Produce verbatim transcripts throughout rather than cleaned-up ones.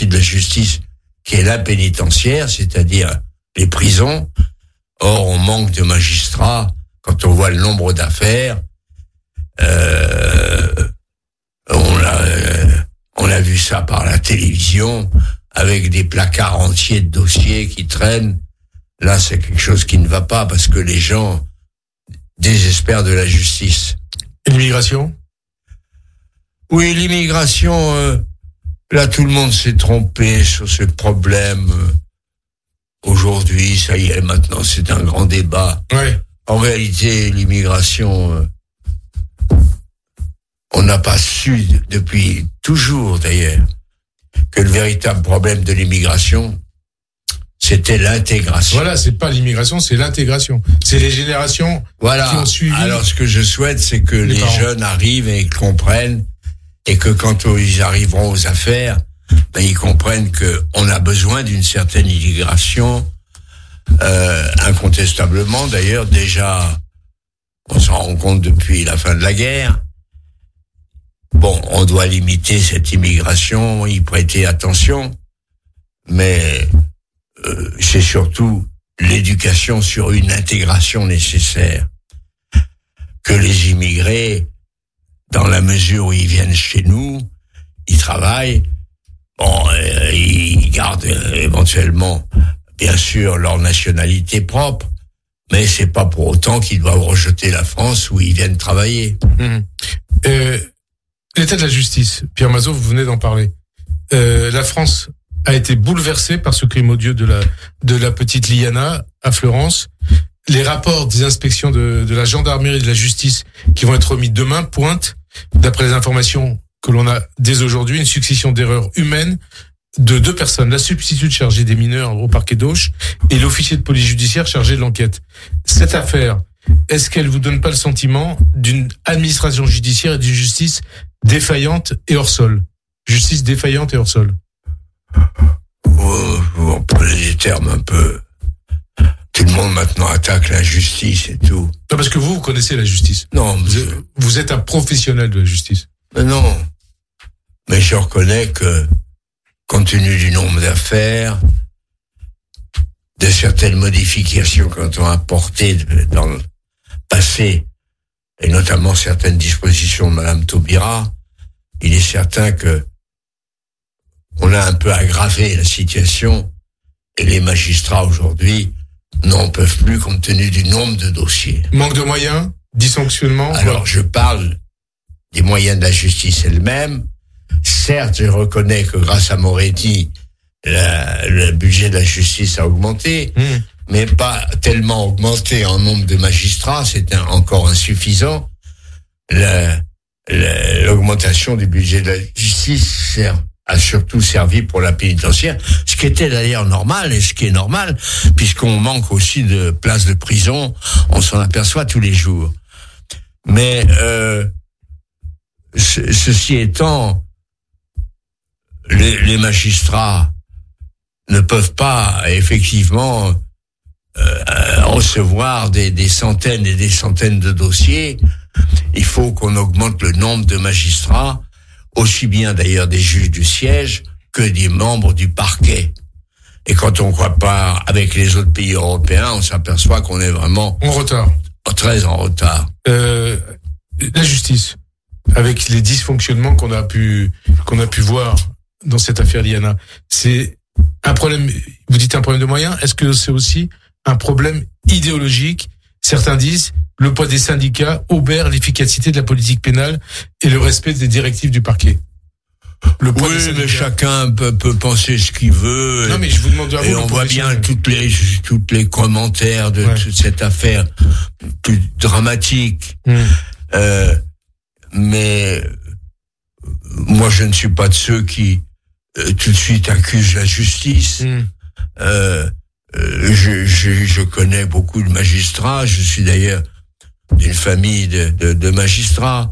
partie de la justice qui est la pénitentiaire, c'est-à-dire les prisons. Or, on manque de magistrats quand on voit le nombre d'affaires. Euh, on a, euh, on a vu ça par la télévision, avec des placards entiers de dossiers qui traînent. Là, c'est quelque chose qui ne va pas parce que les gens désespèrent de la justice. Et l'immigration ? Oui, l'immigration, euh, là, tout le monde s'est trompé sur ce problème. Aujourd'hui, ça y est, maintenant, c'est un grand débat. Ouais. En réalité, l'immigration, euh, on n'a pas su, depuis toujours d'ailleurs, que le véritable problème de l'immigration, c'était l'intégration. Voilà, c'est pas l'immigration, c'est l'intégration. C'est les générations voilà. qui ont suivi. Alors, ce que je souhaite, c'est que les, les jeunes arrivent et comprennent, et que quand ils arriveront aux affaires, ben, ils comprennent que on a besoin d'une certaine immigration, euh, incontestablement. D'ailleurs, déjà, on s'en rend compte depuis la fin de la guerre. Bon, on doit limiter cette immigration, y prêter attention, mais euh, c'est surtout l'éducation sur une intégration nécessaire. Que les immigrés, dans la mesure où ils viennent chez nous, ils travaillent, bon, euh, ils gardent euh, éventuellement, bien sûr, leur nationalité propre, mais c'est pas pour autant qu'ils doivent rejeter la France où ils viennent travailler. Mmh. Euh, l'état de la justice, Pierre Mazeaud, vous venez d'en parler. Euh, la France a été bouleversée par ce crime odieux de la de la petite Liana à Fleurance. Les rapports des inspections de, de la gendarmerie et de la justice qui vont être remis demain pointent, d'après les informations que l'on a dès aujourd'hui, une succession d'erreurs humaines de deux personnes, la substitute chargée des mineurs au parquet d'Auch et l'officier de police judiciaire chargé de l'enquête. Cette affaire, est-ce qu'elle vous donne pas le sentiment d'une administration judiciaire et d'une justice défaillante et hors sol? Justice défaillante et hors sol. Oh, on prend les termes un peu. Tout le monde maintenant attaque la justice et tout. Non, parce que vous, vous connaissez la justice. Non, vous, je... vous êtes un professionnel de la justice. Mais non. Mais je reconnais que, compte tenu du nombre d'affaires, de certaines modifications qu'on a apportées dans le passé, et notamment certaines dispositions de Madame Taubira, il est certain que on a un peu aggravé la situation, et les magistrats aujourd'hui n'en peuvent plus compte tenu du nombre de dossiers. Manque de moyens, dysfonctionnement. Alors, quoi. je parle des moyens de la justice elle-même. Certes, je reconnais que grâce à Moretti, la, le budget de la justice a augmenté, mmh. mais pas tellement augmenté en nombre de magistrats, c'est un, encore insuffisant. La, la, l'augmentation du budget de la justice sert a surtout servi pour la pénitentiaire, ce qui était d'ailleurs normal et ce qui est normal, puisqu'on manque aussi de places de prison, on s'en aperçoit tous les jours. Mais euh, ce, ceci étant, les, les magistrats ne peuvent pas effectivement euh, recevoir des, des centaines et des centaines de dossiers. Il faut qu'on augmente le nombre de magistrats, aussi bien d'ailleurs des juges du siège que des membres du parquet. Et quand on croit pas avec les autres pays européens, on s'aperçoit qu'on est vraiment en retard, très en retard. Euh, la justice, avec les dysfonctionnements qu'on a pu qu'on a pu voir dans cette affaire Liana, c'est un problème. Vous dites un problème de moyens. Est-ce que c'est aussi un problème idéologique? Certains disent le poids des syndicats obère l'efficacité de la politique pénale et le respect des directives du parquet. Le poids oui, des mais chacun peut, peut penser ce qu'il veut. Non, mais je vous demande à vous. Et on voit bien toutes les toutes les commentaires de ouais. toute cette affaire plus dramatique. Mmh. Euh, mais moi, je ne suis pas de ceux qui euh, tout de suite accusent la justice. Mmh. Euh, euh, je, je, je connais beaucoup de magistrats. Je suis d'ailleurs d'une famille de, de, de magistrats.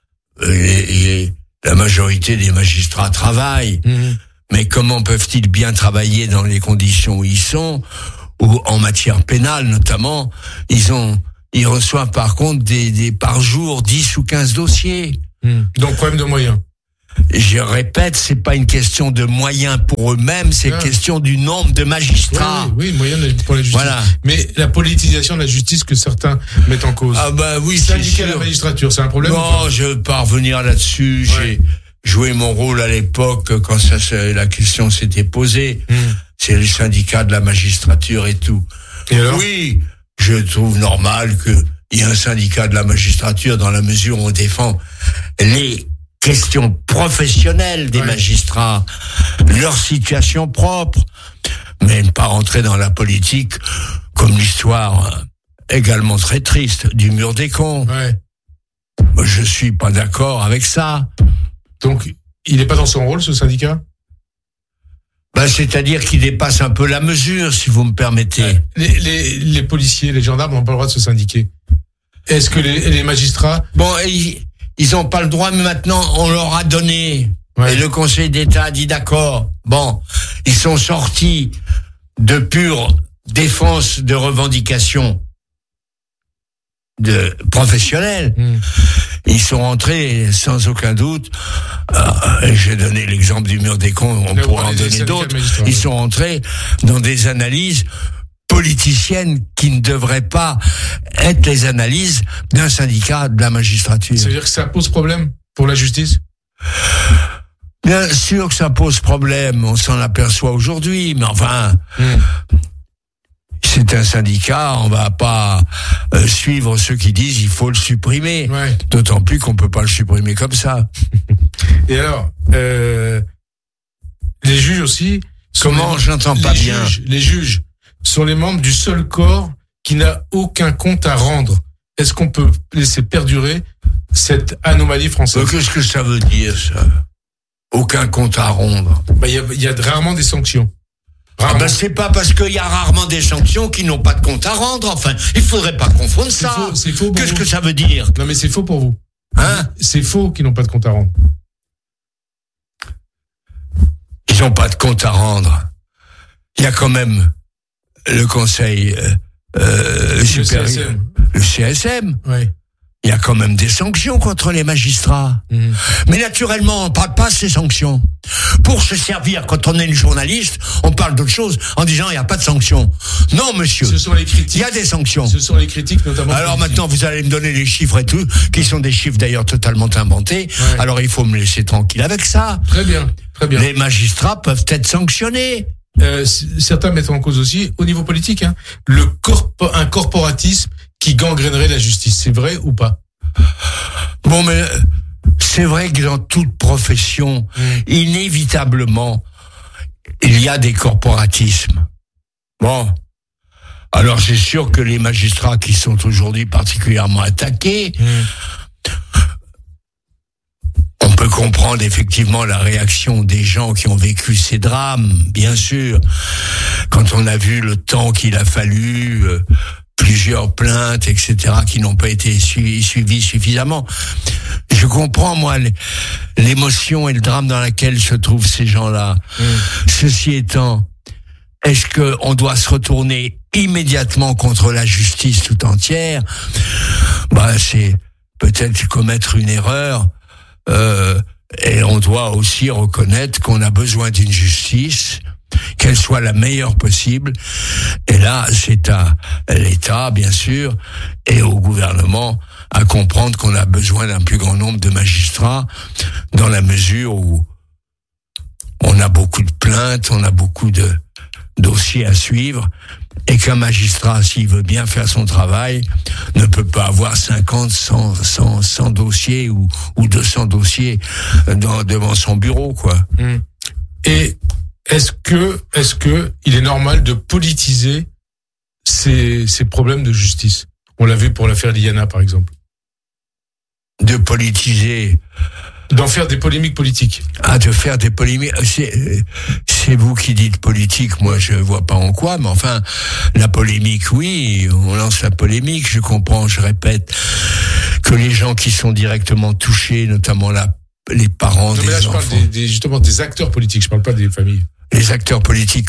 Et, et la majorité des magistrats travaillent. Mmh. Mais comment peuvent-ils bien travailler dans les conditions où ils sont, ou en matière pénale notamment, ils ont, ils reçoivent par contre des, des par jour dix ou quinze dossiers. Mmh. Donc problème de moyens. Je répète, c'est pas une question de moyens pour eux-mêmes, c'est une question du nombre de magistrats. Oui, oui, oui, moyens pour la justice. Voilà. Mais la politisation de la justice que certains mettent en cause. Ah bah oui, c'est syndiquer la magistrature, c'est un problème. Non, je veux pas revenir là-dessus. Ouais. J'ai joué mon rôle à l'époque quand ça, la question s'était posée. Mmh. C'est le syndicat de la magistrature et tout. Et alors ? Oui, je trouve normal que il y ait un syndicat de la magistrature dans la mesure où on défend les questions professionnelles des ouais. magistrats, leur situation propre, mais ne pas rentrer dans la politique comme l'histoire également très triste du mur des cons. Ouais. Moi, je suis pas d'accord avec ça. Donc, il n'est pas dans son rôle, ce syndicat ? Ben, c'est-à-dire qu'il dépasse un peu la mesure, si vous me permettez. Ouais. Les, les, les policiers, les gendarmes n'ont pas le droit de se syndiquer. Est-ce que les, les magistrats... Bon, ils... Ils n'ont pas le droit, mais maintenant, on leur a donné. Ouais. Et le Conseil d'État a dit d'accord. Bon, ils sont sortis de pure défense de revendications de professionnels. Mmh. Ils sont rentrés sans aucun doute. Euh, j'ai donné l'exemple du mur des cons, on mais pourra en donner d'autres. Ils sont rentrés dans des analyses politiciennes qui ne devraient pas être les analyses d'un syndicat de la magistrature. C'est-à-dire que ça pose problème pour la justice ? Bien sûr que ça pose problème, on s'en aperçoit aujourd'hui, mais enfin, mmh. c'est un syndicat, on va pas euh, suivre ceux qui disent il faut le supprimer, ouais. D'autant plus qu'on peut pas le supprimer comme ça. Et alors, euh, les juges aussi... Comment les, j'entends pas les bien juges, Les juges sont les membres du seul corps qui n'a aucun compte à rendre. Est-ce qu'on peut laisser perdurer cette anomalie française ? Mais qu'est-ce que ça veut dire, ça ? Aucun compte à rendre. Bah, y a, y a rarement des sanctions. Ah ben c'est pas parce qu'il y a rarement des sanctions qu'ils n'ont pas de compte à rendre. Enfin, il faudrait pas confondre c'est ça. Faux, c'est faux. Qu'est-ce vous. que ça veut dire ? Non mais c'est faux pour vous. Hein ? C'est faux qu'ils n'ont pas de compte à rendre. Ils n'ont pas de compte à rendre. Il y a quand même le Conseil euh, euh, supérieur, le C S M. Oui. Il y a quand même des sanctions contre les magistrats. Mmh. Mais naturellement, on ne parle pas de ces sanctions. Pour se servir, quand on est une journaliste, on parle d'autre chose en disant il n'y a pas de sanctions. Non, monsieur. Ce sont les critiques. Il y a des sanctions. Ce sont les critiques, notamment. Alors politiques. Maintenant, vous allez me donner les chiffres et tout, qui sont des chiffres d'ailleurs totalement inventés. Ouais. Alors il faut me laisser tranquille avec ça. Très bien, très bien. Les magistrats peuvent être sanctionnés. Euh, certains mettent en cause aussi, au niveau politique, hein, le corpo- un corporatisme qui gangrénerait la justice. C'est vrai ou pas ? Bon, mais c'est vrai que dans toute profession, mmh. inévitablement, il y a des corporatismes. Bon, alors c'est sûr que les magistrats qui sont aujourd'hui particulièrement attaqués, mmh. on peut comprendre effectivement la réaction des gens qui ont vécu ces drames, bien sûr. Quand on a vu le temps qu'il a fallu, euh, plusieurs plaintes, et cetera, qui n'ont pas été suivies, suivies suffisamment. Je comprends, moi, l'émotion et le drame dans laquelle se trouvent ces gens-là. Mmh. Ceci étant, est-ce qu'on doit se retourner immédiatement contre la justice tout entière ? Bah, c'est peut-être commettre une erreur. Euh, et on doit aussi reconnaître qu'on a besoin d'une justice, qu'elle soit la meilleure possible. Et là, c'est à l'État, bien sûr, et au gouvernement à comprendre qu'on a besoin d'un plus grand nombre de magistrats, dans la mesure où on a beaucoup de plaintes, on a beaucoup de dossiers à suivre, et qu'un magistrat, s'il veut bien faire son travail, ne peut pas avoir cinquante, cent, cent, cent dossiers ou, ou deux cents dossiers dans, devant son bureau, quoi. Mmh. Et est-ce que, est-ce que il est normal de politiser ces, ces problèmes de justice ? On l'a vu pour l'affaire Liliana, par exemple. De politiser. D'en faire des polémiques politiques. Ah, de faire des polémiques. C'est, c'est vous qui dites politique. Moi, je vois pas en quoi, mais enfin, la polémique, oui, on lance la polémique. Je comprends, je répète, que les gens qui sont directement touchés, notamment la, les parents non, des mais là, enfants. je parle des, des, justement des acteurs politiques. Je parle pas des familles. Les acteurs politiques, comment ?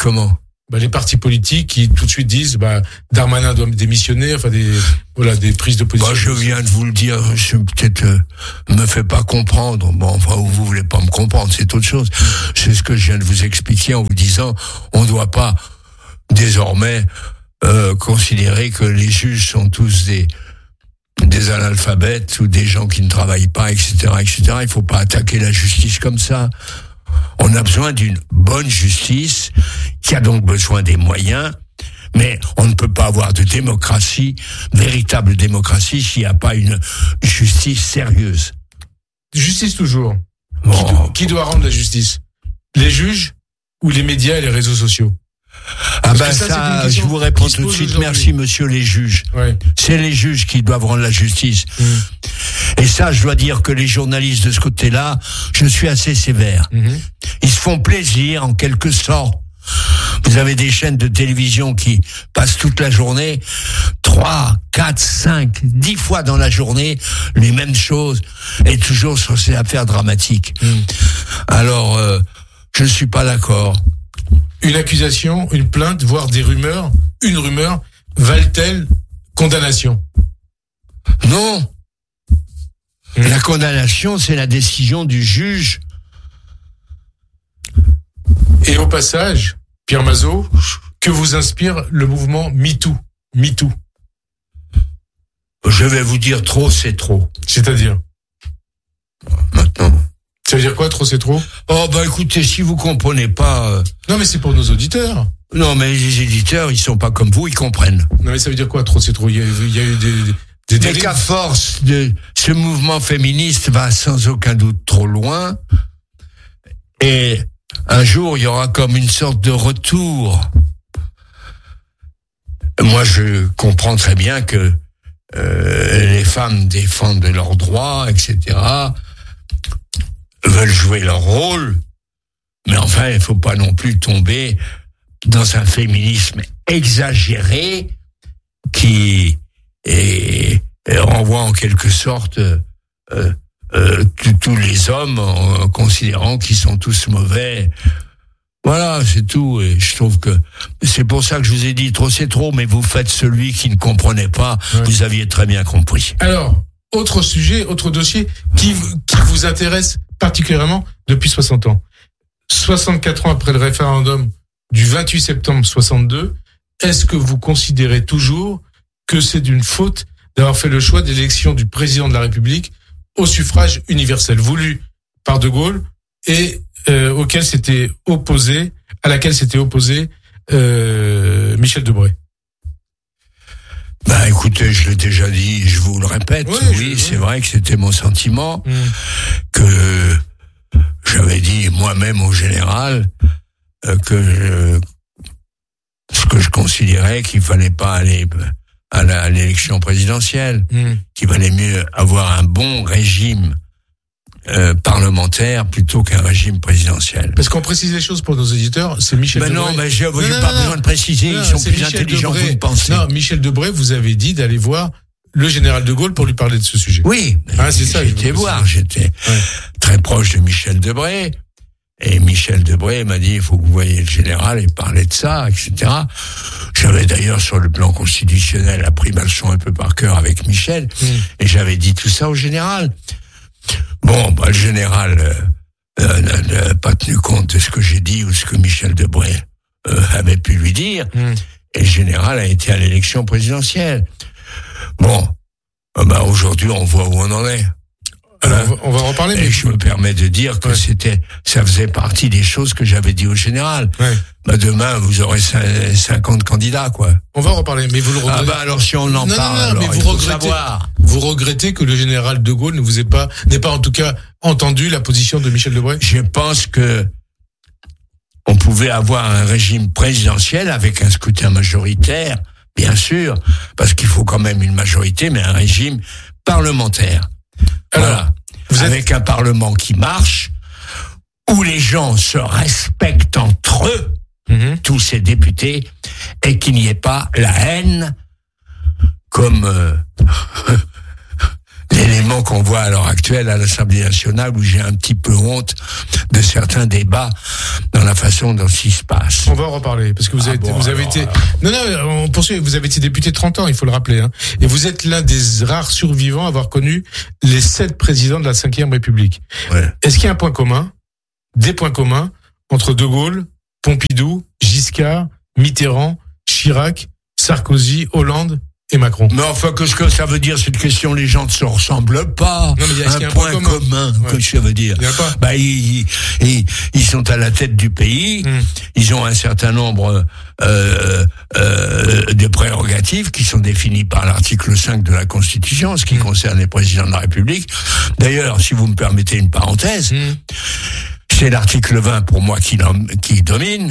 bah, les partis politiques qui tout de suite disent bah Darmanin doit démissionner, enfin des voilà des prises de position. Bah, je viens de vous le dire, je peut-être euh, me fais pas comprendre. Bon, enfin, vous voulez pas me comprendre, c'est autre chose. C'est ce que je viens de vous expliquer en vous disant, on doit pas désormais euh, considérer que les juges sont tous des des analphabètes ou des gens qui ne travaillent pas, et cetera, et cetera. Il faut pas attaquer la justice comme ça. On a besoin d'une bonne justice, qui a donc besoin des moyens, mais on ne peut pas avoir de démocratie, véritable démocratie, s'il n'y a pas une justice sérieuse. Justice toujours. Bon. Qui, doit, qui doit rendre la justice ? Les juges ou les médias et les réseaux sociaux ? Ah ben ça, ça je vous réponds tout de suite. Aujourd'hui. Merci, monsieur les juges. Ouais. C'est les juges qui doivent rendre la justice. Mmh. Et ça, je dois dire que les journalistes de ce côté-là, je suis assez sévère. Mmh. Ils se font plaisir, en quelque sorte. Vous avez des chaînes de télévision qui passent toute la journée, trois, quatre, cinq, dix fois dans la journée, les mêmes choses, et toujours sur ces affaires dramatiques. Mmh. Alors, euh, je ne suis pas d'accord. Une accusation, une plainte, voire des rumeurs, une rumeur, valent-elles condamnation ? Non. Mmh. La condamnation, c'est la décision du juge. Et au passage, Pierre Mazeaud, que vous inspire le mouvement MeToo ? MeToo. Je vais vous dire trop, c'est trop. C'est-à-dire ? Maintenant. Ça veut dire quoi, trop c'est trop ? Oh, bah écoutez, si vous comprenez pas... Euh... Non, mais c'est pour nos auditeurs. Non, mais les éditeurs, ils sont pas comme vous, ils comprennent. Non, mais ça veut dire quoi, trop c'est trop ? Il y a, il y a eu des... des mais qu'à force de... Ce mouvement féministe va sans aucun doute trop loin. Et un jour, il y aura comme une sorte de retour. Moi, je comprends très bien que euh, les femmes défendent leurs droits, et cetera, veulent jouer leur rôle, mais enfin, il faut pas non plus tomber dans un féminisme exagéré qui est, est renvoie en quelque sorte euh, euh, tous les hommes en considérant qu'ils sont tous mauvais. Voilà, c'est tout. Et je trouve que c'est pour ça que je vous ai dit trop c'est trop, mais vous faites celui qui ne comprenait pas. Ouais. Vous aviez très bien compris. Alors, autre sujet, autre dossier qui, qui vous intéresse particulièrement depuis soixante ans. soixante-quatre ans après le référendum du vingt-huit septembre soixante-deux, est-ce que vous considérez toujours que c'est d'une faute d'avoir fait le choix d'élection du président de la République au suffrage universel voulu par De Gaulle et euh, auquel s'était opposé, à laquelle s'était opposé euh, Michel Debré? Bah écoutez, je l'ai déjà dit, je vous le répète, oui, oui je, c'est oui. vrai que c'était mon sentiment, mmh. que j'avais dit moi-même au général euh, que euh, ce que je considérais qu'il fallait pas aller à, la, à l'élection présidentielle, mmh. qu'il valait mieux avoir un bon régime euh, parlementaire plutôt qu'un régime présidentiel. Parce qu'on précise les choses pour nos éditeurs, c'est Michel ben Debré. Non, mais j'ai, non, j'ai non, pas non, besoin de préciser, non, ils sont plus Michel intelligents Debré. Que vous le pensez. Non, Michel Debré, vous avez dit d'aller voir le général de Gaulle pour lui parler de ce sujet. Oui, ah, c'est ça. J'étais voir, j'étais ouais. très proche de Michel Debré. Et Michel Debré m'a dit, il faut que vous voyiez le général et parler de ça, et cetera. J'avais d'ailleurs, sur le plan constitutionnel, appris ma leçon un peu par cœur avec Michel, mmh. et j'avais dit tout ça au général. Bon, bah, le général euh, euh, n'a pas tenu compte de ce que j'ai dit ou ce que Michel Debré euh, avait pu lui dire, mmh. et le général a été à l'élection présidentielle. Bon, euh, bah, aujourd'hui, on voit où on en est. Alors, on va en reparler. Et mais je me permets de dire que ouais. c'était, ça faisait partie des choses que j'avais dit au général. Ouais. Bah demain, vous aurez cinquante candidats, quoi. On va en reparler, mais vous le regrettez. Ah bah alors si on en non, parle, non, non, alors, mais il vous faut regrettez, savoir. Vous regrettez que le général de Gaulle ne vous ait pas, n'ait pas en tout cas entendu la position de Michel Debré? Je pense que on pouvait avoir un régime présidentiel avec un scrutin majoritaire, bien sûr, parce qu'il faut quand même une majorité, mais un régime parlementaire. Alors, voilà. Vous avec êtes... un parlement qui marche, où les gens se respectent entre eux, mmh. tous ces députés, et qu'il n'y ait pas la haine, comme euh, l'élément qu'on voit à l'heure actuelle à l'Assemblée nationale, où j'ai un petit peu honte de certains débats dans la façon dont il se passe. On va en reparler, parce que vous ah avez, bon, vous avez alors, été... alors... Non, non, on poursuit. Vous avez été député trente ans, il faut le rappeler. Hein. Et vous êtes l'un des rares survivants à avoir connu les sept présidents de la cinquième République. Ouais. Est-ce qu'il y a un point commun, des points communs, entre De Gaulle, Pompidou, Giscard, Mitterrand, Chirac, Sarkozy, Hollande et Macron? Mais enfin, qu'est-ce que ça veut dire, cette question? Les gens ne se ressemblent pas. Non, mais il y a, un, y a un point, point commun, commun. qu'est-ce que ça veut dire? Il y en a pas. Bah, ils, ils, ils sont à la tête du pays. Mmh. Ils ont un certain nombre euh, euh, de prérogatives qui sont définies par l'article cinq de la Constitution, ce qui mmh. concerne les présidents de la République. D'ailleurs, si vous me permettez une parenthèse, mmh. c'est l'article vingt pour moi qui, qui domine.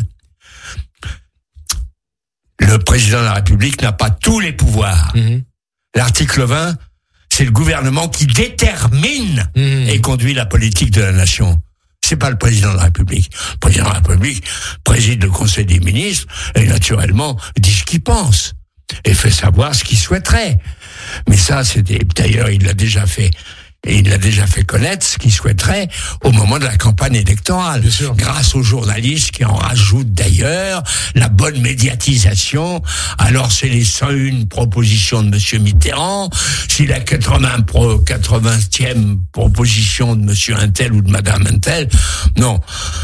Le président de la République n'a pas tous les pouvoirs. Mmh. L'article vingt, c'est le gouvernement qui détermine mmh. et conduit la politique de la nation. C'est pas le président de la République. Le président de la République préside le Conseil des ministres et naturellement dit ce qu'il pense et fait savoir ce qu'il souhaiterait. Mais ça, c'était d'ailleurs, il l'a déjà fait. Et il l'a déjà fait connaître ce qu'il souhaiterait au moment de la campagne électorale. Grâce aux journalistes qui en rajoutent d'ailleurs, la bonne médiatisation. Alors c'est les cent un propositions de Monsieur Mitterrand, c'est la quatre-vingts pro, quatre-vingtième proposition de Monsieur Untel ou de Madame Untel. Non.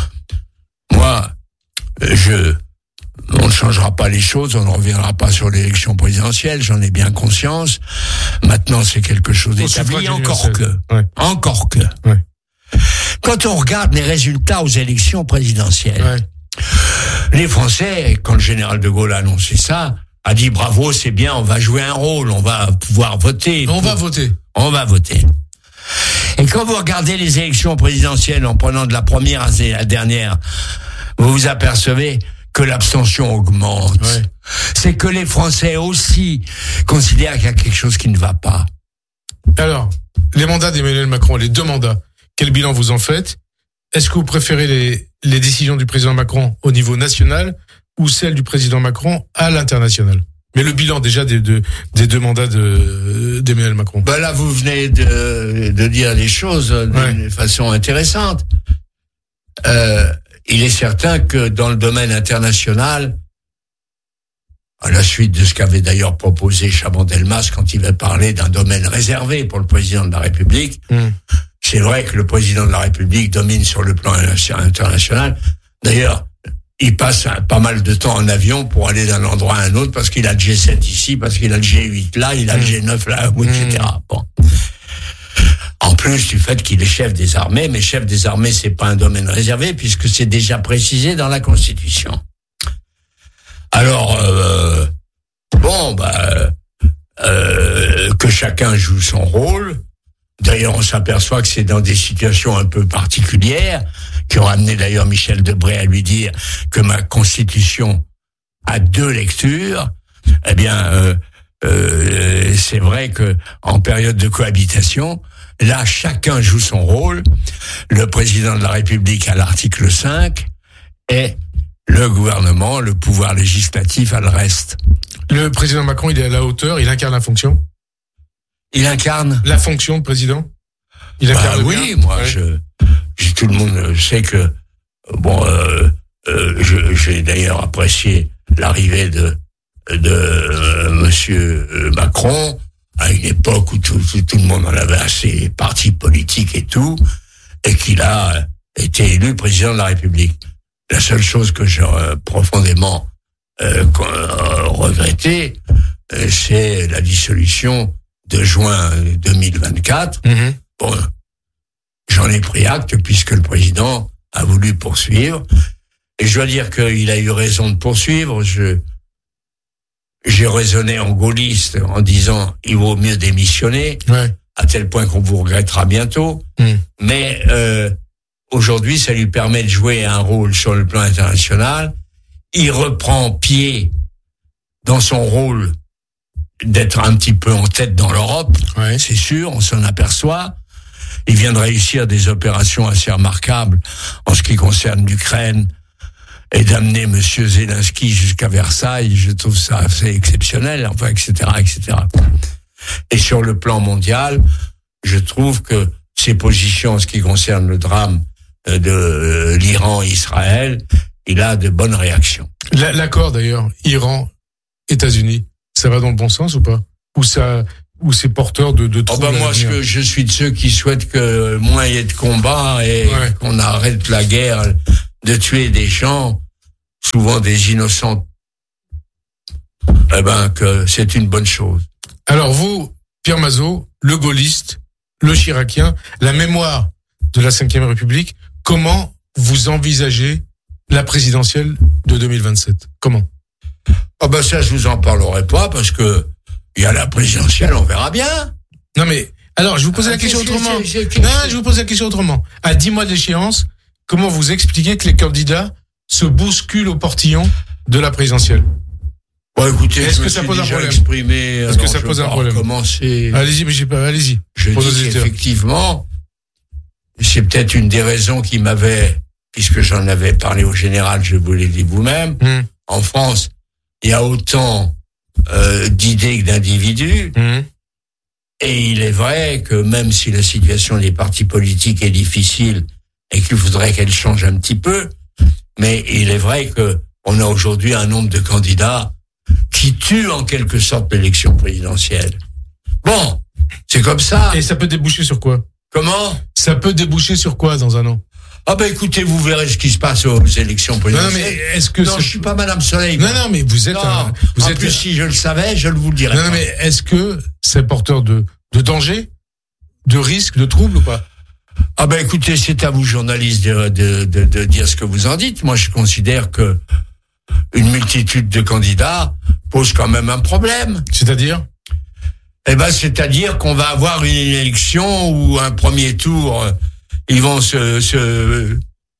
Moi, je... On ne changera pas les choses, on ne reviendra pas sur l'élection présidentielle, j'en ai bien conscience. Maintenant, c'est quelque chose d'établi, encore que. Ouais. Encore que. Ouais. Quand on regarde les résultats aux élections présidentielles, ouais. les Français, quand le général de Gaulle a annoncé ça, a dit bravo, c'est bien, on va jouer un rôle, on va pouvoir voter. On pour... va voter. On va voter. Et quand vous regardez les élections présidentielles en prenant de la première à la dernière, vous vous apercevez que l'abstention augmente. Ouais. C'est que les Français aussi considèrent qu'il y a quelque chose qui ne va pas. Alors, les mandats d'Emmanuel Macron, les deux mandats, quel bilan vous en faites? Est-ce que vous préférez les, les décisions du président Macron au niveau national ou celles du président Macron à l'international? Mais le bilan déjà des deux, des deux mandats de, d'Emmanuel Macron. Ben là, vous venez de, de dire les choses d'une ouais. façon intéressante. Euh, Il est certain que dans le domaine international, à la suite de ce qu'avait d'ailleurs proposé Chaban-Delmas quand il avait parlé d'un domaine réservé pour le président de la République, mmh. c'est vrai que le président de la République domine sur le plan international. D'ailleurs, il passe pas mal de temps en avion pour aller d'un endroit à un autre parce qu'il a le G sept ici, parce qu'il a le G huit là, il a mmh. le G neuf là, et cetera. Mmh. Bon. En plus du fait qu'il est chef des armées, mais chef des armées, c'est pas un domaine réservé puisque c'est déjà précisé dans la Constitution. Alors, euh, bon, bah, euh, que chacun joue son rôle. D'ailleurs, on s'aperçoit que c'est dans des situations un peu particulières qui ont amené d'ailleurs Michel Debré à lui dire que ma Constitution a deux lectures. Eh bien, euh, euh, c'est vrai que en période de cohabitation, là, chacun joue son rôle. Le président de la République a l'article cinq et le gouvernement, le pouvoir législatif a le reste. Le président Macron, il est à la hauteur, il incarne la fonction? Il incarne la fonction de président? Il incarne bah, oui, moi, ouais. je, je, tout le monde sait que, bon, euh, euh, je, j'ai d'ailleurs apprécié l'arrivée de, de euh, Monsieur Macron, à une époque où tout, tout, tout le monde en avait assez, partis politiques et tout, et qu'il a été élu président de la République. La seule chose que j'ai euh, profondément euh, euh, regretté, euh, c'est la dissolution de juin deux mille vingt-quatre. Mmh. Bon, j'en ai pris acte puisque le président a voulu poursuivre, et je dois dire qu'il a eu raison de poursuivre. Je J'ai raisonné en gaulliste en disant il vaut mieux démissionner, ouais. à tel point qu'on vous regrettera bientôt. Mmh. Mais euh, aujourd'hui, ça lui permet de jouer un rôle sur le plan international. Il reprend pied dans son rôle d'être un petit peu en tête dans l'Europe, ouais. c'est sûr, on s'en aperçoit. Il vient de réussir des opérations assez remarquables en ce qui concerne l'Ukraine, et d'amener Monsieur Zelensky jusqu'à Versailles, je trouve ça assez exceptionnel, enfin, et cetera, et cetera. Et sur le plan mondial, je trouve que ses positions en ce qui concerne le drame de l'Iran et Israël, il a de bonnes réactions. L'accord d'ailleurs, Iran, États-Unis, ça va dans le bon sens ou pas? Ou ça, ou c'est porteur de, de troubles? Oh ben moi, ce que je suis de ceux qui souhaitent que moins il y ait de combats et ouais. qu'on arrête la guerre, de tuer des gens, souvent des innocents. Eh ben, que c'est une bonne chose. Alors vous, Pierre Mazeaud, le gaulliste, le chiracien, la mémoire de la cinquième République, comment vous envisagez la présidentielle de deux mille vingt-sept? Comment? Ah ben ça, je vous en parlerai pas parce que il y a la présidentielle, on verra bien. Non mais alors, je vous posais ah, la question autrement. C'est, c'est, non, je vous pose la question autrement. À dix mois de l'échéance, comment vous expliquez que les candidats se bousculent au portillon de la présidentielle? Bon, écoutez, est-ce que ça pose un problème? Exprimé, est-ce que ça pose un problème? Commencer. Allez-y, mais j'ai pas, allez-y. Je dis qu'effectivement, c'est peut-être une des raisons qui m'avait, puisque j'en avais parlé au général, je vous l'ai dit vous-même, mmh. en France, il y a autant euh, d'idées que d'individus, mmh. et il est vrai que même si la situation des partis politiques est difficile et qu'il faudrait qu'elle change un petit peu, mais il est vrai que on a aujourd'hui un nombre de candidats qui tue en quelque sorte l'élection présidentielle. Bon, c'est comme ça. Et ça peut déboucher sur quoi? Comment? Ça peut déboucher sur quoi dans un an? Ah ben écoutez, vous verrez ce qui se passe aux élections présidentielles. Non, non mais est-ce que non, je suis pas Madame Soleil. Non, non, mais vous êtes. Non, un, vous en êtes plus, si je le savais, je vous le dirais. Non, non, mais est-ce que c'est porteur de de danger, de risque, de trouble ou pas? Ah ben écoutez, c'est à vous journalistes de, de de de dire ce que vous en dites. Moi, je considère que une multitude de candidats pose quand même un problème. C'est-à-dire? Eh ben, c'est-à-dire qu'on va avoir une élection où un premier tour, ils vont se se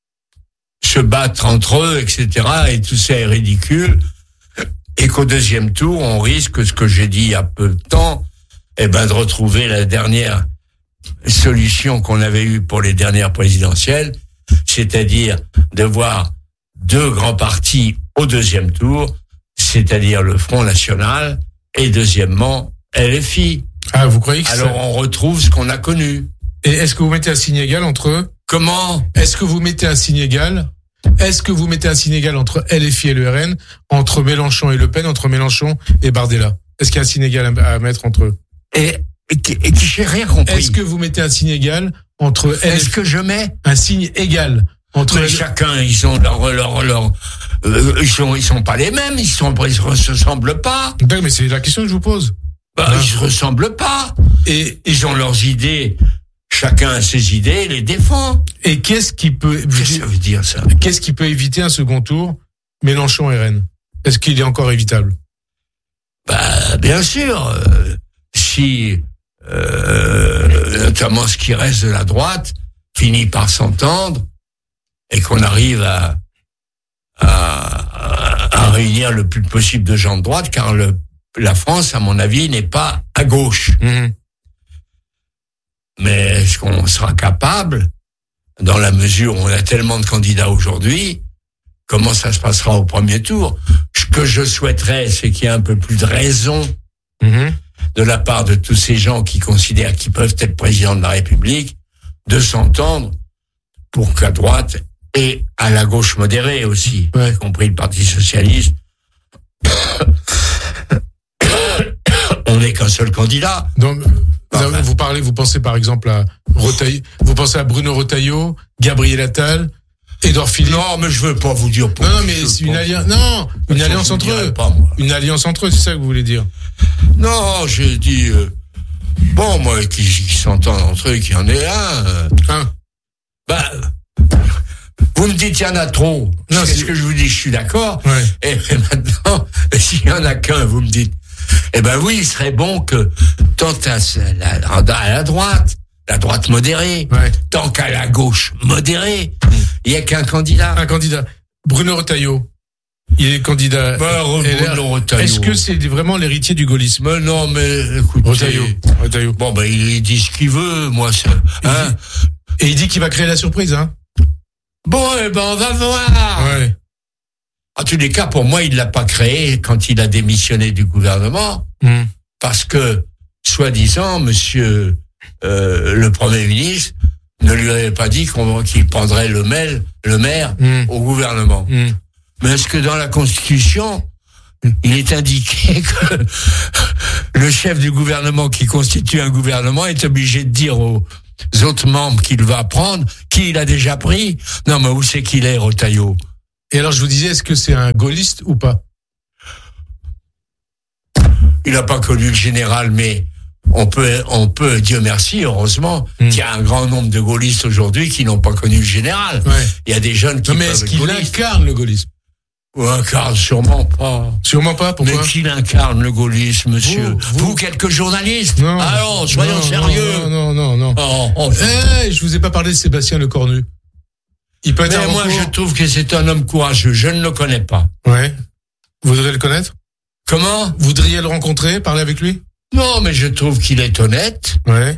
se battre entre eux, et cetera. Et tout ça est ridicule. Et qu'au deuxième tour, on risque, ce que j'ai dit il y a peu de temps, eh ben, de retrouver la dernière solution qu'on avait eue pour les dernières présidentielles, c'est-à-dire de voir deux grands partis au deuxième tour, c'est-à-dire le Front National et deuxièmement L F I. Ah, vous croyez que alors ça... on retrouve ce qu'on a connu. Et est-ce que vous mettez un signe égal entre eux? Comment? Est-ce que vous mettez un signe égal? Est-ce que vous mettez un signe égal entre L F I et le R N, entre Mélenchon et Le Pen, entre Mélenchon et Bardella? Est-ce qu'il y a un signe égal à mettre entre eux? Et, et, et, et j'ai rien compris. Est-ce que vous mettez un signe égal entre L F I? Est-ce que je mets un signe égal entre mais chacun, ils ont leur leur leur euh, ils sont ils sont pas les mêmes, ils sont ils se ressemblent pas. Ben, mais c'est la question que je vous pose. Bah, hein? Ils se ressemblent pas. Et ils ont leurs idées. Chacun a ses idées, les défend. Et qu'est-ce qui peut Qu'est-ce que ça veut dire ça? Qu'est-ce qui peut éviter un second tour Mélenchon et Rennes? Est-ce qu'il est encore évitable? Bah bien sûr. Euh, si euh, notamment ce qui reste de la droite finit par s'entendre et qu'on arrive à, à, à réunir le plus possible de gens de droite, car le, la France, à mon avis, n'est pas à gauche. Mmh. Mais est-ce qu'on sera capable, dans la mesure où on a tellement de candidats aujourd'hui, comment ça se passera au premier tour? Ce que je souhaiterais, c'est qu'il y ait un peu plus de raison mmh. de la part de tous ces gens qui considèrent qu'ils peuvent être président de la République, de s'entendre pour qu'à droite et à la gauche modérée aussi, ouais. y compris le Parti socialiste, on n'est qu'un seul candidat. Donc, enfin, vous parlez, vous pensez par exemple à Retailleau, vous pensez à Bruno Retailleau, Gabriel Attal, Édouard Philippe. Non, mais je veux pas vous dire. Pour non, non, mais c'est une alliance. Non, une alliance entre eux. Pas, une alliance entre eux, c'est ça que vous voulez dire? Non, j'ai dit. Euh, bon, moi, qui, qui s'entendent entre eux, qu'il y en ait un. Euh, hein? Bah. Vous me dites qu'il y en a trop. Non, c'est ce que je vous dis, je suis d'accord. Ouais. Et maintenant, s'il y en a qu'un, vous me dites. Eh ben oui, il serait bon que tant à la, à la droite, la droite modérée, ouais. tant qu'à la gauche modérée, mmh. il n'y a qu'un candidat. Un candidat. Bruno Retailleau. Il est candidat. Bah, Bruno Retailleau. Est-ce que c'est vraiment l'héritier du gaullisme? Mais non, mais écoutez. Retailleau. Retailleau. Bon, ben, il dit ce qu'il veut, moi, ça. Hein? Et il dit qu'il va créer la surprise, hein? Bon, eh ben, on va voir. Ouais. En tous les cas, pour moi, il l'a pas créé quand il a démissionné du gouvernement, mmh. parce que, soi-disant, monsieur euh, le Premier ministre ne lui avait pas dit qu'on, qu'il prendrait le maire, le maire mmh. au gouvernement. Mmh. Mais est-ce que dans la Constitution, il est indiqué que le chef du gouvernement qui constitue un gouvernement est obligé de dire aux autres membres qu'il va prendre, qui il a déjà pris? Non, mais où c'est qu'il est, Retailleau? Et alors, je vous disais, est-ce que c'est un gaulliste ou pas? Il n'a pas connu le général, mais on peut, on peut, Dieu merci, heureusement, mmh. qu'il y a un grand nombre de gaullistes aujourd'hui qui n'ont pas connu le général. Ouais. Il y a des jeunes qui non, mais est-ce qu'il incarne le gaullisme? Ou incarne, sûrement pas. Sûrement pas, pourquoi? Mais qui incarne le gaullisme, monsieur? Vous, vous, vous quelques journalistes? Non. Allons, soyons non, sérieux. Non, non, non, non. Oh, oh, eh, je vous ai pas parlé de Sébastien Lecornu. Il peut être mais un moi, recours. je trouve que c'est un homme courageux. Je ne le connais pas. Ouais. Vous voudriez le connaître? Comment? Vous voudriez le rencontrer, parler avec lui? Non, mais je trouve qu'il est honnête. Ouais.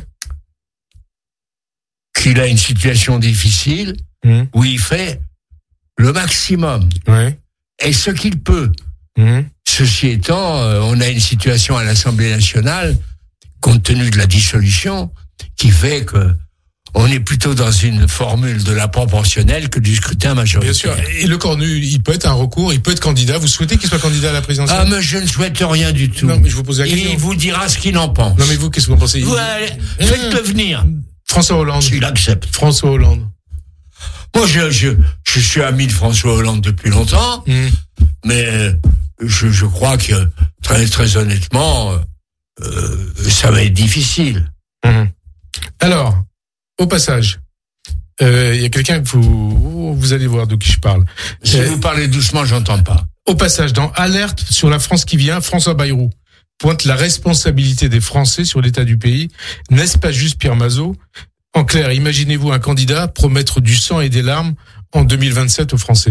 Qu'il a une situation difficile, mmh. où il fait le maximum. Ouais. Et ce qu'il peut. Mmh. Ceci étant, euh, on a une situation à l'Assemblée nationale, compte tenu de la dissolution, qui fait que on est plutôt dans une formule de la proportionnelle que du scrutin majoritaire. Bien sûr. Et Lecornu, il peut être un recours, il peut être candidat. Vous souhaitez qu'il soit candidat à la présidentielle? Ah, mais je ne souhaite rien du tout. Non, mais je vous pose la question. Et il vous dira ce qu'il en pense. Non, mais vous, qu'est-ce que vous en pensez? Vous, allez, faites-le venir. François Hollande. S'il accepte. François Hollande. Moi, je, je, je suis ami de François Hollande depuis longtemps, mmh. mais je, je crois que, très, très honnêtement, euh, ça va être difficile. Mmh. Alors, au passage, il euh, y a quelqu'un que vous, vous allez voir de qui je parle. Si euh, vous parlez doucement, j'entends pas. Au passage, dans Alerte sur la France qui vient, François Bayrou pointe la responsabilité des Français sur l'état du pays. N'est-ce pas juste, Pierre Mazeaud? En clair, imaginez-vous un candidat promettre du sang et des larmes en deux mille vingt-sept aux Français.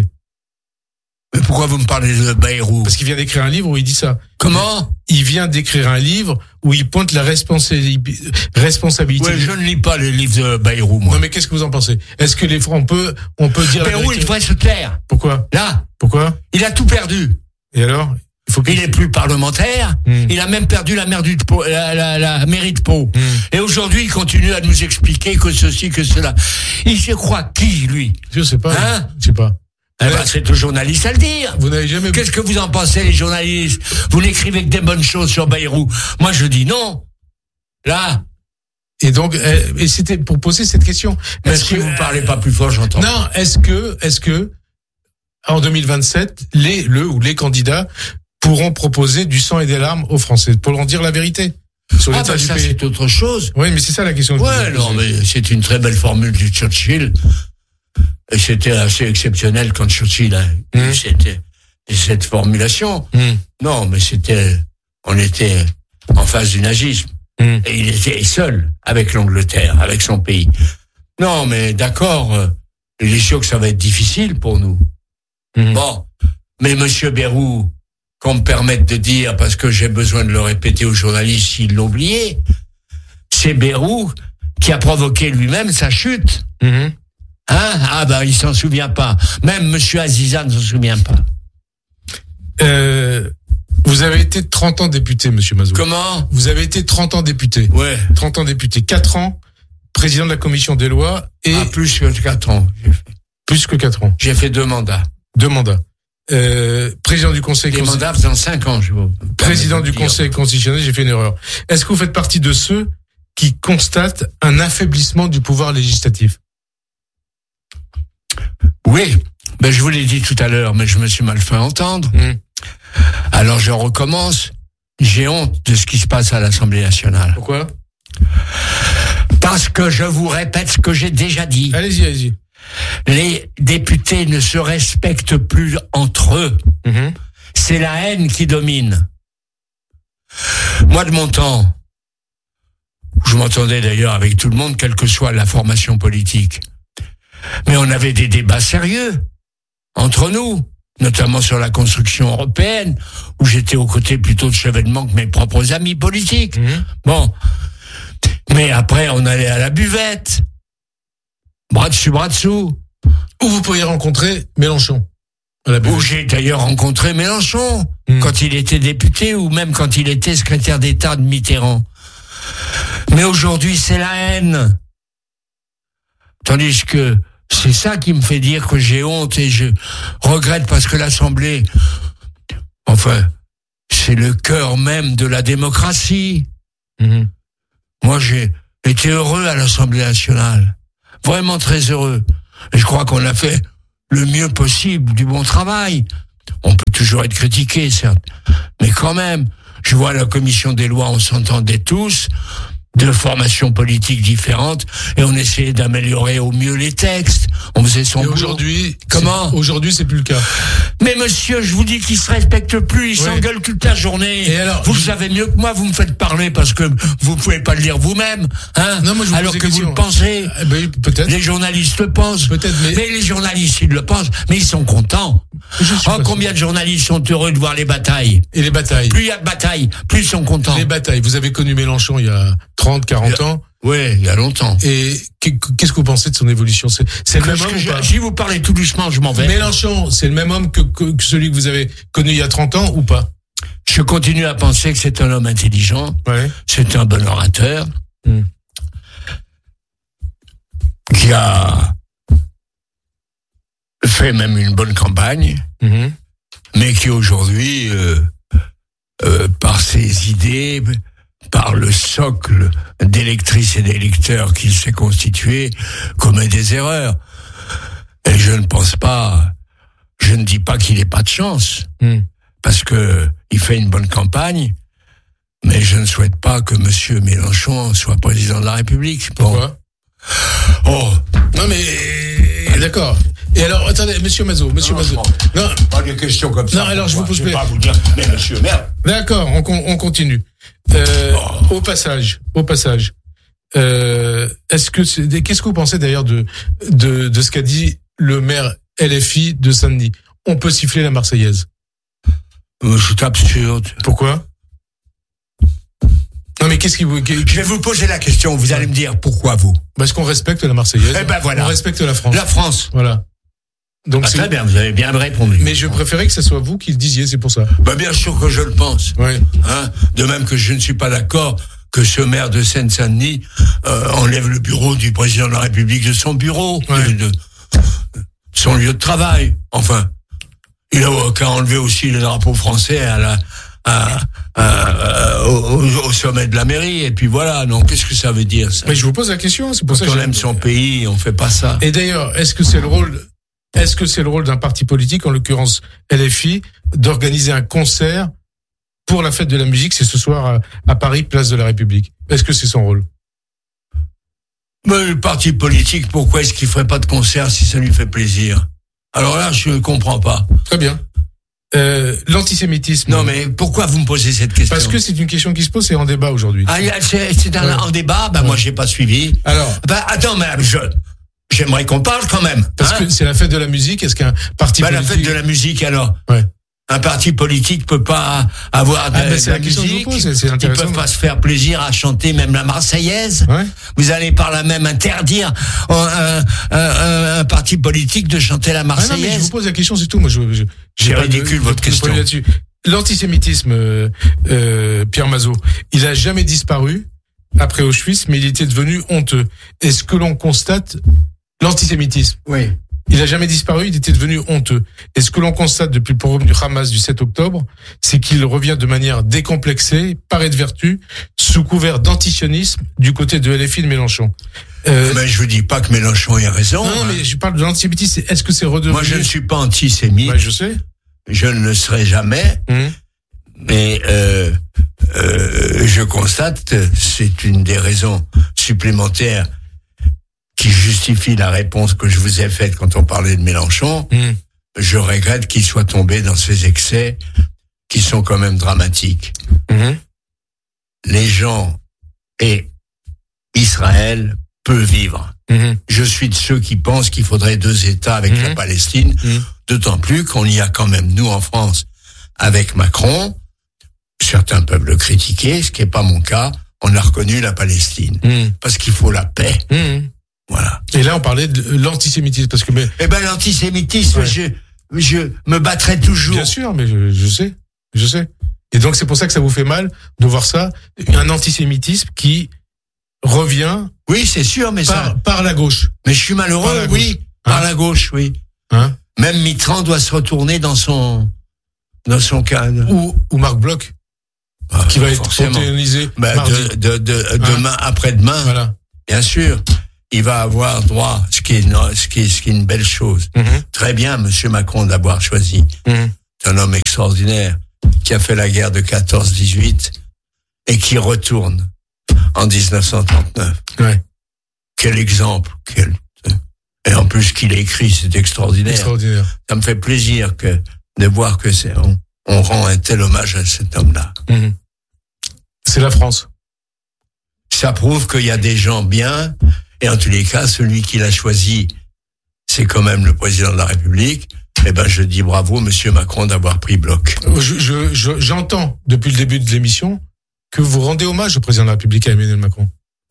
Mais pourquoi vous me parlez de Bayrou? Parce qu'il vient d'écrire un livre où il dit ça. Comment? Il vient d'écrire un livre où il pointe la responsa- responsabilité. Ouais, je ne lis pas les livres de Bayrou, moi. Non, mais qu'est-ce que vous en pensez? Est-ce que les Français, on peut, on peut dire Bayrou, il devrait se taire. Pourquoi? Là. Pourquoi? Il a tout perdu. Et alors? Il faut qu'il n'est plus parlementaire. Mmh. Il a même perdu la, maire du Pau, la, la, la mairie de Pau. Mmh. Et aujourd'hui, il continue à nous expliquer que ceci, que cela. Il se croit qui, lui? Je sais pas. Hein? Je sais pas. Eh ben, c'est aux journalistes à le dire. Vous n'avez jamais. Qu'est-ce que vous en pensez, les journalistes? Vous n'écrivez que des bonnes choses sur Bayrou. Moi, je dis non. Là. Et donc, et c'était pour poser cette question. Est-ce, est-ce que, que vous parlez pas plus fort, j'entends. Non. Est-ce que, est-ce que, en deux mille vingt-sept, les, le ou les candidats pourront proposer du sang et des larmes aux Français, pour leur dire la vérité sur ah l'état bah du ça pays. C'est autre chose. Oui, mais c'est ça la question. Ouais, non, mais c'est une très belle formule du Churchill. Et c'était assez exceptionnel quand Churchill a mmh. eu cette, cette formulation. Mmh. Non, mais c'était, on était en face du nazisme. Mmh. Et il était seul avec l'Angleterre, avec son pays. Non, mais d'accord, euh, il est sûr que ça va être difficile pour nous. Mmh. Bon, mais Monsieur Bayrou, qu'on me permette de dire, parce que j'ai besoin de le répéter aux journalistes s'ils l'ont oublié, c'est Bayrou qui a provoqué lui-même sa chute. Mmh. Hein? Ah ben, il s'en souvient pas. Même Monsieur Aziza ne s'en souvient pas. Euh, vous avez été trente ans député, Monsieur Mazeaud. Comment? Vous avez été trente ans député. Ouais. trente ans député. quatre ans président de la commission des lois et... Ah, plus que quatre ans. J'ai fait. Plus que quatre ans. J'ai fait deux mandats. Deux mandats. Euh, président du Conseil constitutionnel. Des mandats dans cinq ans, je vous Président du Conseil constitutionnel, j'ai fait une erreur. Est-ce que vous faites partie de ceux qui constatent un affaiblissement du pouvoir législatif? Oui, ben je vous l'ai dit tout à l'heure, mais je me suis mal fait entendre. Mmh. Alors je recommence. J'ai honte de ce qui se passe à l'Assemblée nationale. Pourquoi? Parce que je vous répète ce que j'ai déjà dit. Allez-y, allez-y. Les députés ne se respectent plus entre eux. Mmh. C'est la haine qui domine. Moi, de mon temps, je m'entendais d'ailleurs avec tout le monde, quelle que soit la formation politique. Mais on avait des débats sérieux entre nous, notamment sur la construction européenne, où j'étais aux côtés plutôt de Chevènement que mes propres amis politiques. Mmh. Bon. Mais après, on allait à la buvette. Bras dessus, bras dessous. Où vous pourriez rencontrer Mélenchon. Où j'ai d'ailleurs rencontré Mélenchon, mmh. quand il était député ou même quand il était secrétaire d'État de Mitterrand. Mais aujourd'hui, c'est la haine. Tandis que c'est ça qui me fait dire que j'ai honte et je regrette parce que l'Assemblée, enfin, c'est le cœur même de la démocratie. Mmh. Moi, j'ai été heureux à l'Assemblée nationale. Vraiment très heureux. Et je crois qu'on a fait le mieux possible, du bon travail. On peut toujours être critiqué, certes. Mais quand même, je vois à la commission des lois, on s'entendait tous, de formations politiques différentes, et on essayait d'améliorer au mieux les textes. On faisait son et boulot. Aujourd'hui, comment c'est, aujourd'hui, c'est plus le cas. Mais monsieur, je vous dis qu'ils se respectent plus, ils oui. s'engueulent toute la journée. Et alors, vous je... le savez mieux que moi, vous me faites parler parce que vous pouvez pas le lire vous-même, hein. Non, moi, je vous alors que question. vous le pensez. Eh ben, peut-être. Les journalistes le pensent. Peut-être, mais... mais les journalistes, ils le pensent, mais ils sont contents. Oh, combien de journalistes sont heureux de voir les batailles? Et les batailles. Plus il y a de batailles, plus ils sont contents. Les batailles. Vous avez connu Mélenchon il y a trente, quarante ans. Oui, il y a longtemps. Et qu'est-ce que vous pensez de son évolution? C'est, c'est le même homme je, ou pas? Si vous parlez tout doucement, je m'en vais. Mélenchon, c'est le même homme que, que, que celui que vous avez connu il y a trente ans ou pas? Je continue à penser que c'est un homme intelligent. Ouais. C'est un bon orateur. Mmh. Qui a fait même une bonne campagne. Mmh. Mais qui aujourd'hui, euh, euh, par ses idées, par le socle d'électrices et d'électeurs qu'il s'est constitué, commet des erreurs. Et je ne pense pas, je ne dis pas qu'il n'ait pas de chance, mmh. parce que il fait une bonne campagne, mais je ne souhaite pas que Monsieur Mélenchon soit président de la République. Pourquoi? Oh, non mais d'accord. Et alors, attendez, Monsieur Mazot, Monsieur non, Mazot. Non, pas de questions comme ça. Non, alors je vous pose. Je vais pas vous dire, mais Monsieur, merde. D'accord, on, on continue. Euh, oh. Au passage, au passage, euh, est-ce que c'est, qu'est-ce que vous pensez d'ailleurs de de de ce qu'a dit le maire L F I de Saint-Denis? On peut siffler la Marseillaise. Euh, c'est absurde. Pourquoi? Non mais qu'est-ce qui vous... Je vais vous poser la question, vous allez me dire pourquoi vous? Parce qu'on respecte la Marseillaise. Eh ben voilà. On respecte la France. La France. Voilà. Donc ah, c'est... Très bien, vous avez bien répondu. Mais je préférais que ce soit vous qui le disiez, c'est pour ça. Bah bien sûr que je le pense. Ouais. Hein, de même que je ne suis pas d'accord que ce maire de Seine-Saint-Denis euh, enlève le bureau du président de la République de son bureau, ouais. de, de son lieu de travail. Enfin, il a qu'à enlever aussi le drapeau français à la... À, à, à, au, au sommet de la mairie, et puis voilà. Non, qu'est-ce que ça veut dire, ça? Mais je vous pose la question, c'est pour Quand ça que on aime son pays, on fait pas ça. Et d'ailleurs, est-ce que c'est le rôle, est-ce que c'est le rôle d'un parti politique, en l'occurrence L F I, d'organiser un concert pour la fête de la musique, c'est ce soir à, à Paris, place de la République? Est-ce que c'est son rôle? Mais le parti politique, pourquoi est-ce qu'il ferait pas de concert si ça lui fait plaisir? Alors là, je ne comprends pas. Très bien. Euh, l'antisémitisme. Non, mais pourquoi vous me posez cette question? Parce que c'est une question qui se pose, c'est en débat aujourd'hui. Ah, c'est, c'est un, ouais. en débat? Bah, ouais. Moi, j'ai pas suivi. Alors. Bah, attends, mais je, j'aimerais qu'on parle quand même. Parce hein? que c'est la fête de la musique, est-ce qu'un parti bah, politique. La fête de la musique, alors. Ouais. Un parti politique peut pas avoir de, ah ben c'est de la, la musique. Que je vous pose, c'est, c'est Ils peuvent pas se faire plaisir à chanter même la Marseillaise. Ouais. Vous allez par là même interdire un, un, un, un parti politique de chanter la Marseillaise. Ah non, mais je vous pose la question, c'est tout. Moi, je, je j'ai c'est ridicule de, votre je, question. Là-dessus. L'antisémitisme, euh, euh, Pierre Mazot, il a jamais disparu après Auschwitz, mais il était devenu honteux. Est-ce que l'on constate l'antisémitisme? Oui. Il a jamais disparu, il était devenu honteux. Et ce que l'on constate depuis le pogrom du Hamas du sept octobre, c'est qu'il revient de manière décomplexée, paré de vertu, sous couvert d'antisionisme du côté de L F I de Mélenchon. Euh, mais je vous dis pas que Mélenchon ait raison. Non, hein. Mais je parle de l'antisémitisme. Est-ce que c'est redevenu... Moi, je ne suis pas antisémite. Ouais, je sais. Je ne le serai jamais. Mmh. Mais euh, euh, je constate, c'est une des raisons supplémentaires qui justifie la réponse que je vous ai faite quand on parlait de Mélenchon. Mmh. Je regrette qu'il soit tombé dans ces excès qui sont quand même dramatiques. Mmh. Les gens et Israël peut vivre. Mmh. Je suis de ceux qui pensent qu'il faudrait deux États avec mmh. la Palestine, mmh. d'autant plus qu'on y a quand même, nous en France, avec Macron, certains peuvent le critiquer, ce qui n'est pas mon cas, on a reconnu la Palestine. Mmh. Parce qu'il faut la paix. Mmh. Voilà. Et là, on parlait de l'antisémitisme, parce que mais... Eh ben, l'antisémitisme, ouais. je, je me battrai toujours. Bien sûr, mais je, je sais, je sais. Et donc, c'est pour ça que ça vous fait mal de voir ça, un antisémitisme qui revient. Oui, c'est sûr, mais par, ça. Par la gauche. Mais je suis malheureux, par oui. Hein? Par la gauche, oui. Hein? Même Mitterrand doit se retourner dans son, dans son cadre. Ou, ou Marc Bloch. Ah, qui va être forcément. panthéonisé. Ben, de, de, de, hein? Demain, après-demain. Voilà. Bien sûr. Il va avoir droit, ce qui est, ce qui est, ce qui est une belle chose. Mm-hmm. Très bien, monsieur Macron, d'avoir choisi. Mm-hmm. C'est un homme extraordinaire qui a fait la guerre de quatorze dix-huit et qui retourne en dix-neuf cent trente-neuf. Ouais. Quel exemple, quel, et en plus qu'il a écrit, c'est extraordinaire. Extraordinaire. Ça me fait plaisir que, de voir que c'est, on, on rend un tel hommage à cet homme-là. Mm-hmm. C'est la France. Ça prouve qu'il y a des gens bien, et en tous les cas, celui qui l'a choisi, c'est quand même le président de la République. Eh ben, je dis bravo, monsieur Macron, d'avoir pris bloc. Je, je, je, j'entends, depuis le début de l'émission, que vous rendez hommage au président de la République, à Emmanuel Macron.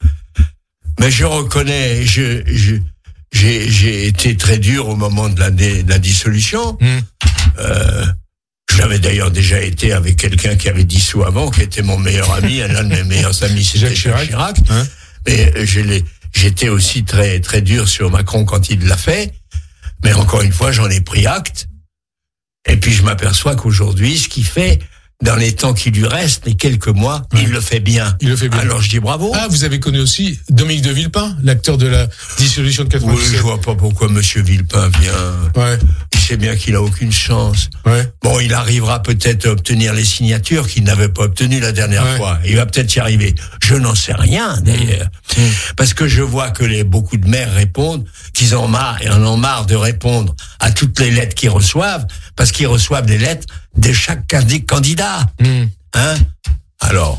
Mais je reconnais, je, je, j'ai, j'ai été très dur au moment de la, de la dissolution. Mmh. Euh, je l'avais d'ailleurs déjà été avec quelqu'un qui avait dissous avant, qui était mon meilleur ami, l'un de mes meilleurs amis, c'était Jacques Chirac. Chirac. Hein? Mais je l'ai, j'étais aussi très, très dur sur Macron quand il l'a fait. Mais encore une fois, j'en ai pris acte. Et puis je m'aperçois qu'aujourd'hui, ce qu'il fait, dans les temps qui lui restent, les quelques mois, ouais. il le fait bien. Il le fait bien. Alors je dis bravo. Ah, vous avez connu aussi Dominique de Villepin, l'acteur de la dissolution de quatre-vingt-dix-sept. Oui, je vois pas pourquoi monsieur Villepin vient. Ouais. Il sait bien qu'il a aucune chance. Ouais. Bon, il arrivera peut-être à obtenir les signatures qu'il n'avait pas obtenues la dernière ouais. fois. Il va peut-être y arriver. Je n'en sais rien, d'ailleurs. Mmh. Mmh. Parce que je vois que les, beaucoup de maires répondent qu'ils en marre, et en ont marre de répondre à toutes les lettres qu'ils reçoivent, parce qu'ils reçoivent des lettres de chaque candidat. Mmh. Hein? Alors.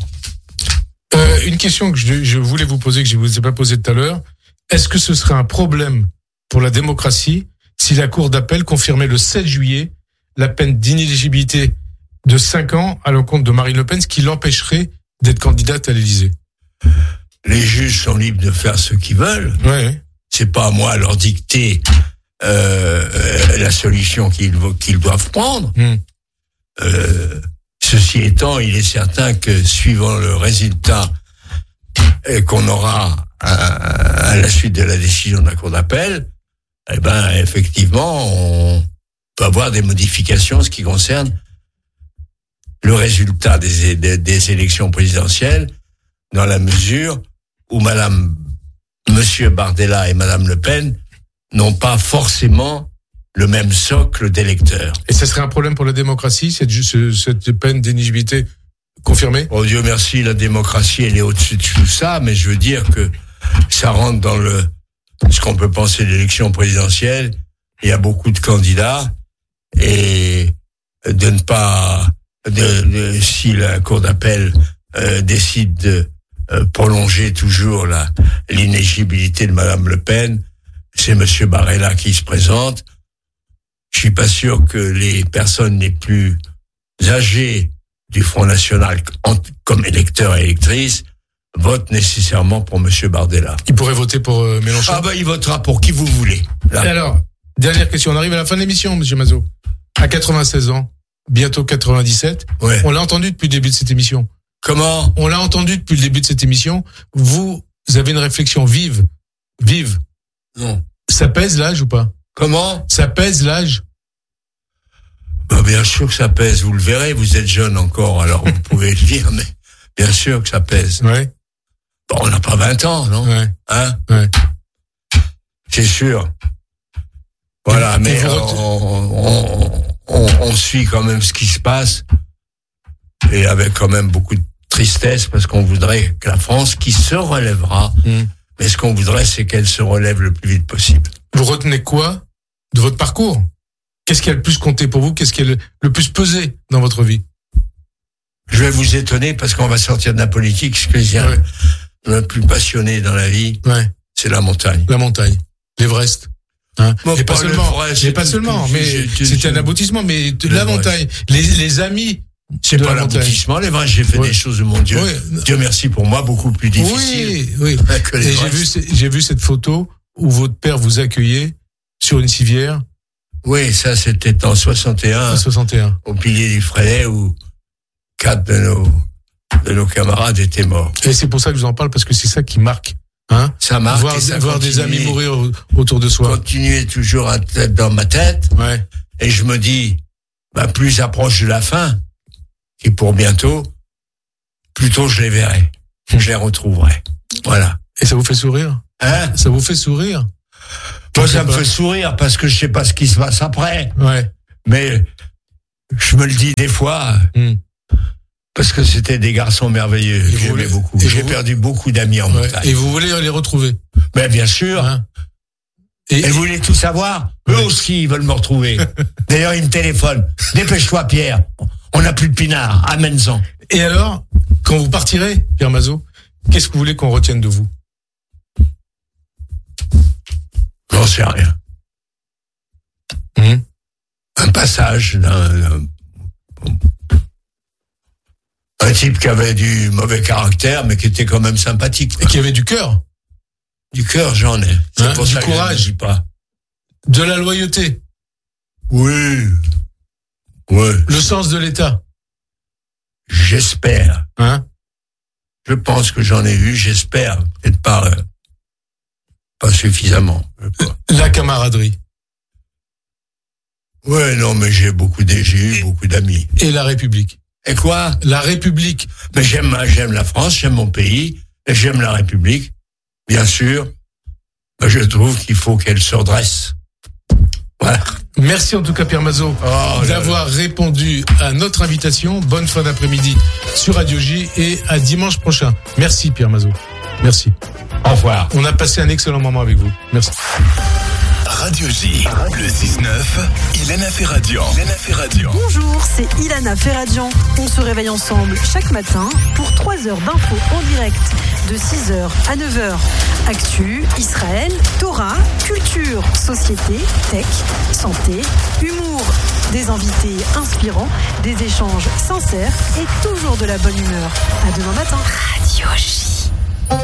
Euh, une question que je, je voulais vous poser, que je ne vous ai pas posée tout à l'heure. Est-ce que ce serait un problème pour la démocratie si la Cour d'appel confirmait le sept juillet la peine d'inéligibilité de cinq ans à l'encontre de Marine Le Pen, ce qui l'empêcherait d'être candidate à l'Élysée? Les juges sont libres de faire ce qu'ils veulent. Ouais. C'est pas à moi à leur dicter euh, euh, la solution qu'ils, qu'ils doivent prendre. Mmh. Euh, ceci étant, il est certain que suivant le résultat euh, qu'on aura à, à la suite de la décision de la Cour d'appel, eh ben effectivement, on peut avoir des modifications en ce qui concerne le résultat des, des, des élections présidentielles, dans la mesure où Madame, Monsieur Bardella et Madame Le Pen n'ont pas forcément le même socle d'électeurs. Et ça serait un problème pour la démocratie, cette, cette peine d'inéligibilité confirmée? Oh Dieu merci, la démocratie, elle est au-dessus de tout ça, mais je veux dire que ça rentre dans le ce qu'on peut penser d'élection présidentielle. Il y a beaucoup de candidats, et de ne pas, de, de, si la Cour d'appel euh, décide de euh, prolonger toujours la, l'inéligibilité de Madame Le Pen, c'est Monsieur Bardella qui se présente. Je suis pas sûr que les personnes les plus âgées du Front National, comme électeurs et électrices, votent nécessairement pour Monsieur Bardella. Il pourrait voter pour euh, Mélenchon? Ah ben, il votera pour qui vous voulez. Là. Et alors, dernière question. On arrive à la fin de l'émission, Monsieur Mazot. À quatre-vingt-seize ans, bientôt quatre-vingt-dix-sept. Ouais. On l'a entendu depuis le début de cette émission. Comment? On l'a entendu depuis le début de cette émission. Vous, vous avez une réflexion vive. Vive. Non. Ça pèse l'âge ou pas? Comment? Ça pèse l'âge? Ben, bien sûr que ça pèse. Vous le verrez. Vous êtes jeune encore, alors vous pouvez le dire, mais bien sûr que ça pèse. Ouais. Bon, on n'a pas vingt ans, non? Ouais. Hein? Ouais. C'est sûr. Voilà, mais on, on, on, on suit quand même ce qui se passe, et avec quand même beaucoup de tristesse, parce qu'on voudrait que la France, qui se relèvera, mmh. mais ce qu'on voudrait, c'est qu'elle se relève le plus vite possible. Vous retenez quoi de votre parcours? Qu'est-ce qui a le plus compté pour vous? Qu'est-ce qui a le, le plus pesé dans votre vie? Je vais vous étonner, parce qu'on va sortir de la politique. Ce que j'ai ouais. le plus passionné dans la vie, ouais. c'est la montagne. La montagne. L'Everest. Hein bon, et pas, pas seulement, forêt, et pas seulement, mais c'était un aboutissement, mais la montagne, les, les amis. C'est pas l'aboutissement, l'Everest, j'ai fait ouais. des choses, mon Dieu. Ouais. Dieu merci pour moi, beaucoup plus difficiles. Oui, oui. Que et j'ai vu, j'ai vu cette photo où votre père vous accueillait sur une civière. Oui, ça, c'était en soixante et un. En soixante et un. Au pilier du Freinet, où quatre de nos de nos camarades étaient morts. Et c'est pour ça que je vous en parle, parce que c'est ça qui marque. Hein, ça marque. Voir, ça voir des amis mourir autour de soi. Continuer toujours à être dans ma tête. Ouais. Et je me dis, bah, plus j'approche de la fin, qui est pour bientôt, plus tôt je les verrai. Je les retrouverai. Voilà. Et ça vous fait sourire? Hein? Ça vous fait sourire? Moi, ça me fait sourire parce que je sais pas ce qui se passe après. Ouais. Mais je me le dis des fois. Mm. Parce que c'était des garçons merveilleux. Et j'aimais voulez, beaucoup. J'ai vous... perdu beaucoup d'amis en ouais. montagne. Et vous voulez les retrouver? Ben, bien sûr. Hein? Et, et vous voulez tout savoir? Ouais. Eux aussi, ils veulent me retrouver. D'ailleurs, ils me téléphonent. Dépêche-toi, Pierre. On n'a plus de pinard. Amène-en. Et alors, quand vous partirez, Pierre Mazot, qu'est-ce que vous voulez qu'on retienne de vous? J'en sais rien. Mmh. Un passage d'un... Un type qui avait du mauvais caractère, mais qui était quand même sympathique. Et qui avait du cœur. Du cœur, j'en ai. C'est hein, pour du ça courage. Que je ne dis pas. De la loyauté. Oui. Oui. Le sens de l'État. J'espère. Hein? Je pense que j'en ai eu, j'espère. Peut-être pas, euh, pas suffisamment. La camaraderie. Oui, non, mais j'ai beaucoup d', j'ai eu beaucoup d'amis. Et la République. Et quoi? La République. Mais j'aime, j'aime la France, j'aime mon pays, et j'aime la République, bien sûr. Mais je trouve qu'il faut qu'elle se redresse. Voilà. Merci en tout cas Pierre Mazot oh, d'avoir répondu à notre invitation. Bonne fin d'après-midi sur Radio J et à dimanche prochain. Merci Pierre Mazot. Merci. Au revoir. On a passé un excellent moment avec vous. Merci. Radio J, le six neuf, Ilana Ferradian. Ilana Ferradian. Bonjour, c'est Ilana Ferradian. On se réveille ensemble chaque matin pour trois heures d'infos en direct de six heures à neuf heures. Actu, Israël, Torah, culture, société, tech, santé, humour, des invités inspirants, des échanges sincères et toujours de la bonne humeur. À demain matin. Radio J.